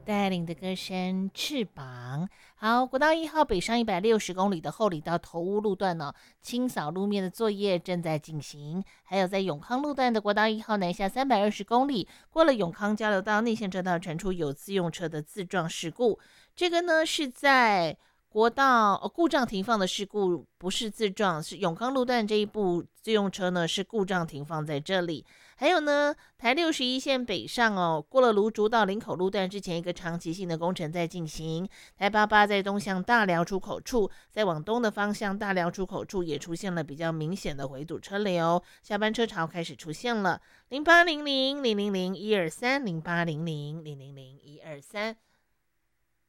带领的歌声翅膀。好，国道1号北上160公里的后里到头屋路段呢，清扫路面的作业正在进行。还有在永康路段的国道1号南下320公里，过了永康交流道内线车道传出有自用车的自撞事故，这个呢是在国道故障停放的事故，不是自撞，是永康路段这一部自用车呢是故障停放在这里。还有呢，台61线北上过了芦竹到林口路段之前，一个长期性的工程在进行。台88在东向大寮出口处，在往东的方向大寮出口处也出现了比较明显的回堵车流，下班车潮开始出现了。0800000123，0800000123。